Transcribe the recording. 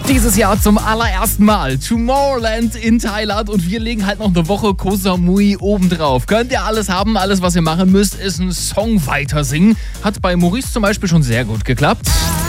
Dieses Jahr zum allerersten Mal Tomorrowland in Thailand und wir legen halt noch eine Woche Koh Samui obendrauf. Könnt ihr alles haben, alles was ihr machen müsst, ist einen Song weiter singen. Hat bei Maurice zum Beispiel schon sehr gut geklappt.